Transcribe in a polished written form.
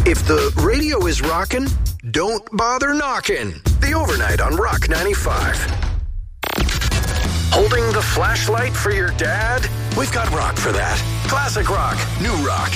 If the radio is rockin', don't bother knocking. The Overnight on Rock 95. Holding the flashlight for your dad? We've got rock for that. Classic rock, new rock.